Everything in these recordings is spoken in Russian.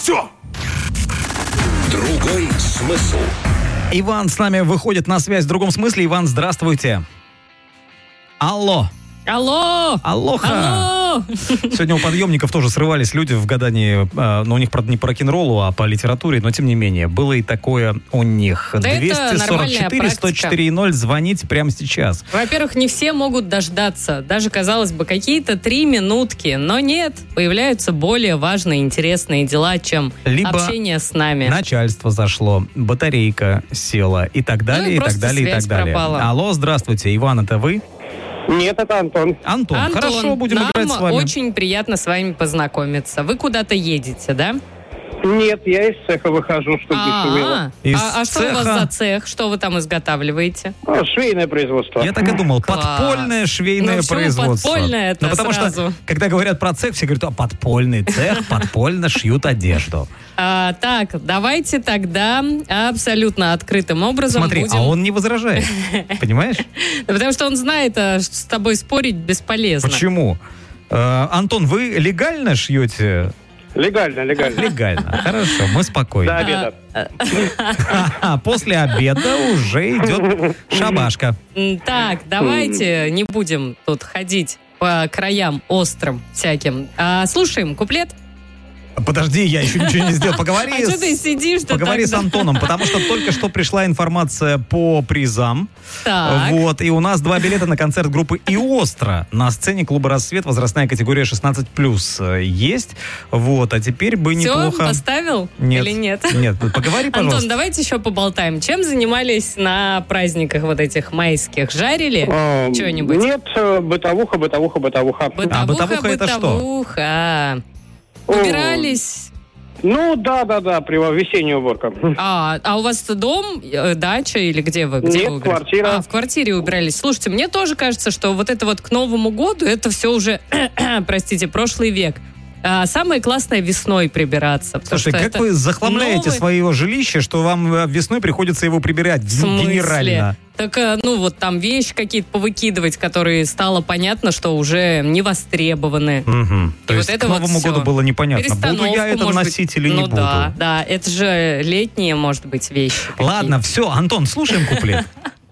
Все. Другой смысл. Иван с нами выходит на связь в другом смысле. Иван, здравствуйте. Алло. Алло! Аллоха! Алло! Сегодня у подъемников тоже срывались люди в гадании, но у них, правда, не по рок-н-роллу, а по литературе, но тем не менее, было и такое у них. Да 244-104-0, звоните прямо сейчас. Во-первых, не все могут дождаться. Даже, казалось бы, какие-то 3 минутки. Но нет, появляются более важные, интересные дела, чем либо общение с нами. Начальство зашло, батарейка села и так далее, и так далее, и так далее. Пропала. Алло, здравствуйте, Иван, это вы? Нет, это Антон. Антон, хорошо, будем играть с вами. Нам очень приятно с вами познакомиться. Вы куда-то едете, да? Нет, я из цеха выхожу, чтобы не шумело. А что у вас за цех? Что вы там изготавливаете? Швейное производство. Я так и думал, Класс. подпольное швейное производство. Подпольное это потому сразу. что, когда говорят про цех, все говорят, подпольный цех, подпольно шьют одежду. Так, давайте тогда абсолютно открытым образом Смотри, будем... а он не возражает, понимаешь? Потому что он знает, что с тобой спорить бесполезно. Почему? Антон, вы легально шьете? Легально. Легально, хорошо, мы спокойны. До обеда. После обеда уже идет шабашка. Так, давайте не будем тут ходить по краям острым всяким. Слушаем куплет. Подожди, я еще ничего не сделал. Поговори, что ты сидишь-то поговори тогда? с Антоном, потому что только что пришла информация по призам. Так. Вот, и у нас 2 билета на концерт группы «Иостро» на сцене клуба «Рассвет», возрастная категория 16+. Есть. Вот, а теперь бы неплохо... Все, поставил? Нет. Или нет? Нет, поговори, пожалуйста. Антон, давайте еще поболтаем. Чем занимались на праздниках вот этих майских? Жарили что-нибудь? Нет, бытовуха. бытовуха это что? Бытовуха. Убирались? Ну, да, весенняя уборка. А у вас дом, дача или где вы? Нет, вы квартира. В квартире убирались. Слушайте, мне тоже кажется, что вот это вот к Новому году, это все уже, простите, прошлый век. Самое классное весной прибираться. Слушай, как вы захламляете свое жилище, что вам весной приходится его прибирать генерально? Так, вот там вещи какие-то повыкидывать, которые стало понятно, что уже не востребованы. Угу. То есть к Новому году было непонятно, буду я это носить или не буду. Да, это же летние, может быть, вещи. Ладно, все, Антон, слушаем куплет.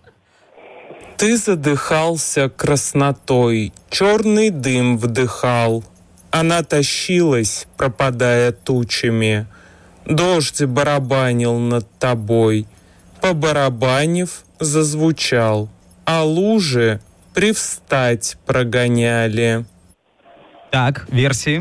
Ты задыхался краснотой, черный дым вдыхал. Она тащилась, пропадая тучами. Дождь барабанил над тобой. Побарабанив, зазвучал. А лужи привстать прогоняли. Так, версии?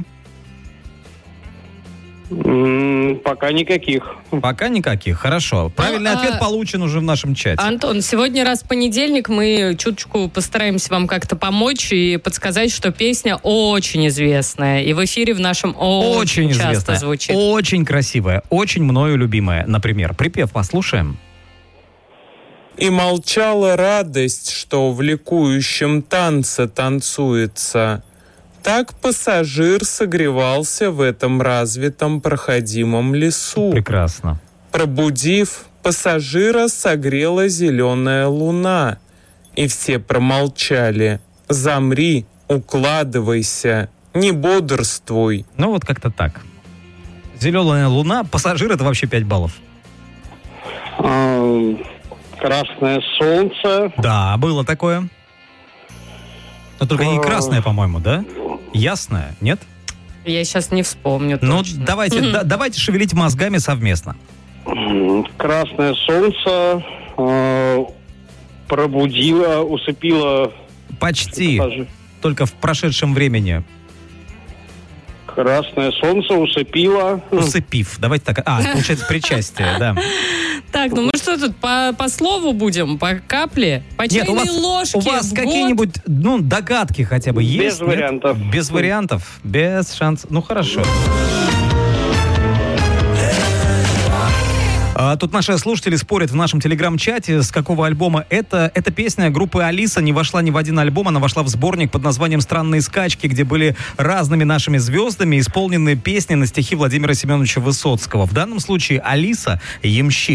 Пока никаких. Пока никаких, хорошо. Правильный ответ получен уже в нашем чате. Антон, сегодня раз понедельник, мы чуточку постараемся вам как-то помочь и подсказать, что песня очень известная. И в эфире в нашем очень часто известная, звучит. Очень красивая, очень мною любимая. Например, припев послушаем. И молчала радость, что в ликующем танце танцуется. Так пассажир согревался в этом развитом проходимом лесу. Прекрасно. Пробудив, пассажира согрела зеленая луна. И все промолчали. Замри, укладывайся, не бодрствуй. Ну вот как-то так. Зеленая луна, пассажир — это вообще 5 баллов. Красное солнце. Да, было такое. Но только не красное, по-моему, да? Ясное, нет? Я сейчас не вспомню Ну, точно. давайте шевелить мозгами совместно. Красное солнце пробудило, усыпило... Почти. Только в прошедшем времени. Красное солнце усыпило... Усыпив. Давайте так. Получается, причастие, да. Так, ну мы что тут, по слову будем? По капле? По чайной ложке? У вас какие-нибудь, догадки хотя бы есть? Без вариантов. Без вариантов? Без шансов. Ну, хорошо. Тут наши слушатели спорят в нашем телеграм-чате, с какого альбома это. Эта песня группы «Алиса» не вошла ни в один альбом, она вошла в сборник под названием «Странные скачки», где были разными нашими звездами исполнены песни на стихи Владимира Семеновича Высоцкого. В данном случае «Алиса» — ямщик.